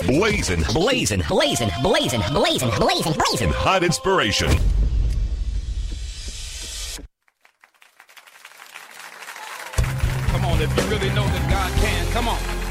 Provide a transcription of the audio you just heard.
Blazing. Blazing. Blazing. Blazing. Blazing. Blazing. Blazing. Hot inspiration. Come on, if you really know that God can, come on.